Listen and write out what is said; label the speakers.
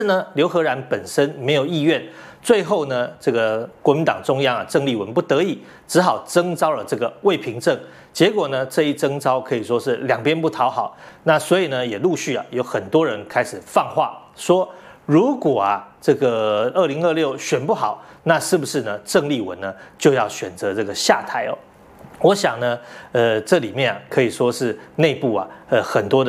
Speaker 1: 呢，刘和然本身没有意愿，最后呢，这个国民党中央郑丽文不得已，只好征召了这个魏平正。结果呢，这一征召可以说是两边不讨好。那所以呢，也陆续有很多人开始放话说，如果这个2026选不好，那是不是呢郑丽文呢就要选择这个下台哦？我想呢，这里面可以说是内部很多的。